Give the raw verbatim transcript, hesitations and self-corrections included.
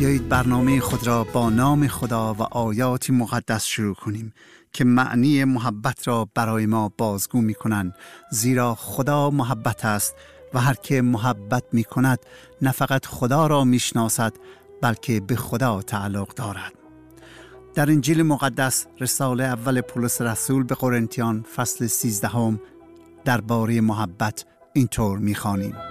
بیایید برنامه خود را با نام خدا و آیات مقدس شروع کنیم که معنی محبت را برای ما بازگو می کنند، زیرا خدا محبت است و هر که محبت می کند نه فقط خدا را می شناسد بلکه به خدا تعلق دارد. در انجیل مقدس رساله اول پولس رسول به قرنتیان فصل سیزدهم درباره محبت اینطور می خوانیم: